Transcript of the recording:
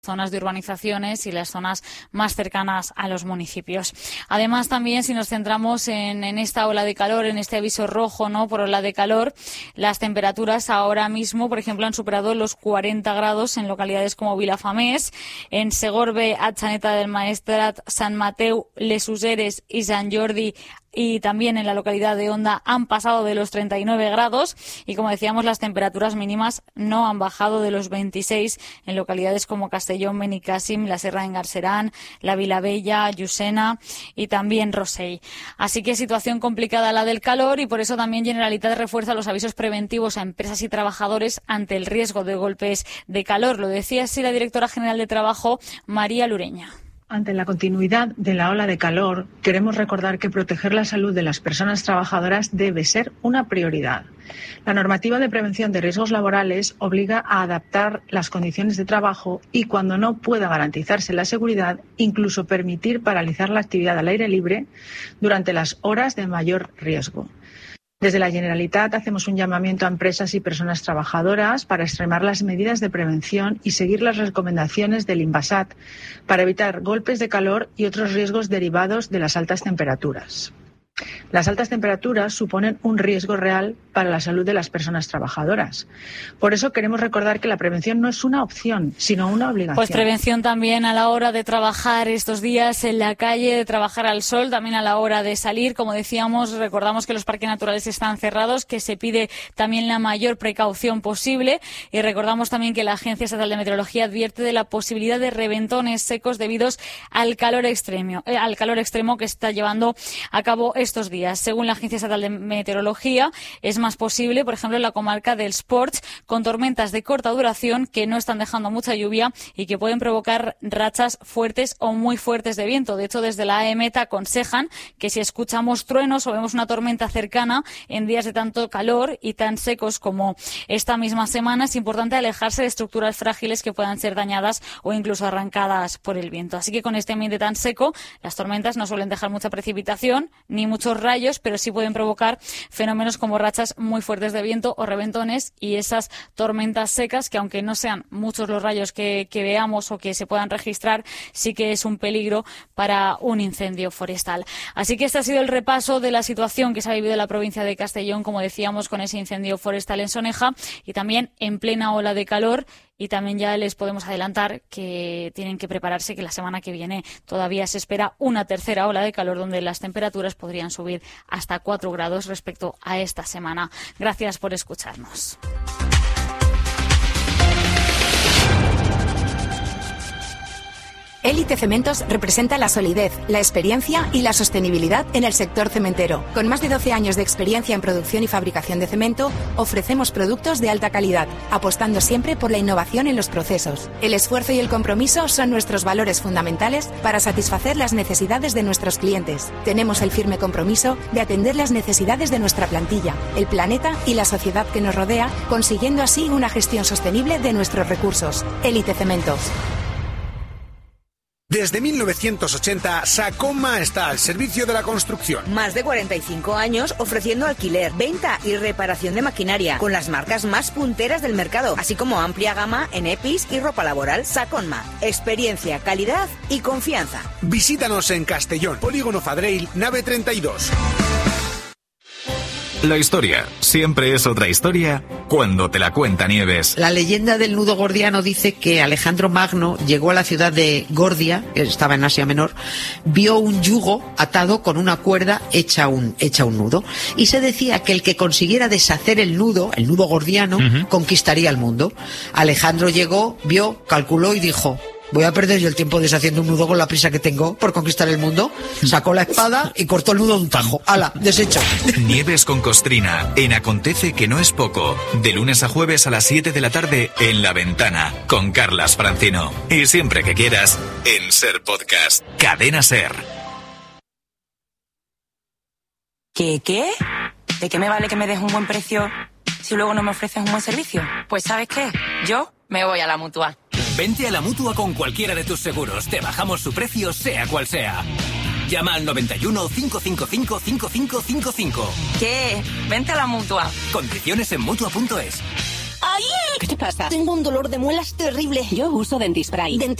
zonas de urbanizaciones y las zonas más cercanas a los municipios. Además, también, si nos centramos en esta ola de calor, en este aviso rojo, ¿no?, por ola de calor, las temperaturas ahora mismo, por ejemplo, han superado los 40 grados en localidades como Vilafamés, en Segorbe, Atxaneta del Maestrat, Sant Mateu, Les Useres y Sant Jordi, y también en la localidad de Onda han pasado de los 39 grados y, como decíamos, las temperaturas mínimas no han bajado de los 26 en localidades como Castellón, Benicàssim, la Serra d'en Galceran, la Vilavella, Llucena y también Rossell. Así que situación complicada la del calor, y por eso también Generalitat refuerza los avisos preventivos a empresas y trabajadores ante el riesgo de golpes de calor. Lo decía así la directora general de Trabajo, María Lureña. Ante la continuidad de la ola de calor, queremos recordar que proteger la salud de las personas trabajadoras debe ser una prioridad. La normativa de prevención de riesgos laborales obliga a adaptar las condiciones de trabajo y, cuando no pueda garantizarse la seguridad, incluso permitir paralizar la actividad al aire libre durante las horas de mayor riesgo. Desde la Generalitat hacemos un llamamiento a empresas y personas trabajadoras para extremar las medidas de prevención y seguir las recomendaciones del Inbasat para evitar golpes de calor y otros riesgos derivados de las altas temperaturas. Las altas temperaturas suponen un riesgo real para la salud de las personas trabajadoras. Por eso queremos recordar que la prevención no es una opción, sino una obligación. Pues prevención también a la hora de trabajar estos días en la calle, de trabajar al sol, también a la hora de salir. Como decíamos, recordamos que los parques naturales están cerrados, que se pide también la mayor precaución posible, y recordamos también que la Agencia Estatal de Meteorología advierte de la posibilidad de reventones secos debidos al calor extremo que está llevando a cabo estos días. Según la Agencia Estatal de Meteorología, es más posible, por ejemplo, en la comarca del Sports, con tormentas de corta duración que no están dejando mucha lluvia y que pueden provocar rachas fuertes o muy fuertes de viento. De hecho, desde la AEMET aconsejan que si escuchamos truenos o vemos una tormenta cercana en días de tanto calor y tan secos como esta misma semana, es importante alejarse de estructuras frágiles que puedan ser dañadas o incluso arrancadas por el viento. Así que con este ambiente tan seco, las tormentas no suelen dejar mucha precipitación ni muchos rayos, pero sí pueden provocar fenómenos como rachas muy fuertes de viento o reventones, y esas tormentas secas, que aunque no sean muchos los rayos que veamos o que se puedan registrar, sí que es un peligro para un incendio forestal. Así que este ha sido el repaso de la situación que se ha vivido en la provincia de Castellón, como decíamos, con ese incendio forestal en Soneja y también en plena ola de calor. Y también ya les podemos adelantar que tienen que prepararse, que la semana que viene todavía se espera una tercera ola de calor donde las temperaturas podrían subir hasta 4 grados respecto a esta semana. Gracias por escucharnos. Élite Cementos representa la solidez, la experiencia y la sostenibilidad en el sector cementero. Con más de 12 años de experiencia en producción y fabricación de cemento, ofrecemos productos de alta calidad, apostando siempre por la innovación en los procesos. El esfuerzo y el compromiso son nuestros valores fundamentales para satisfacer las necesidades de nuestros clientes. Tenemos el firme compromiso de atender las necesidades de nuestra plantilla, el planeta y la sociedad que nos rodea, consiguiendo así una gestión sostenible de nuestros recursos. Élite Cementos. Desde 1980, Sacoma está al servicio de la construcción. Más de 45 años ofreciendo alquiler, venta y reparación de maquinaria, con las marcas más punteras del mercado, así como amplia gama en EPIs y ropa laboral. Sacoma, experiencia, calidad y confianza. Visítanos en Castellón, Polígono Fadrell, nave 32. La historia siempre es otra historia cuando te la cuenta Nieves. La leyenda del nudo gordiano dice que Alejandro Magno llegó a la ciudad de Gordia, que estaba en Asia Menor, vio un yugo atado con una cuerda hecha un nudo, y se decía que el que consiguiera deshacer el nudo gordiano, conquistaría el mundo. Alejandro llegó, vio, calculó y dijo: voy a perder yo el tiempo deshaciendo un nudo con la prisa que tengo por conquistar el mundo. Sacó la espada y cortó el nudo de un tajo. ¡Hala! Deshecho. Nieves con Costrina, en Acontece que no es poco. De lunes a jueves a las 7 de la tarde en La Ventana, con Carlas Francino. Y siempre que quieras, en Ser Podcast. Cadena Ser. ¿Qué? ¿De qué me vale que me des un buen precio si luego no me ofreces un buen servicio? Pues ¿sabes qué? Yo me voy a la Mutua. Vente a la Mutua con cualquiera de tus seguros. Te bajamos su precio, sea cual sea. Llama al 91 555 5555. ¿Qué? Vente a la Mutua. Condiciones en Mutua.es. ¡Ay! ¿Qué te pasa? Tengo un dolor de muelas terrible. Yo uso Dentispray.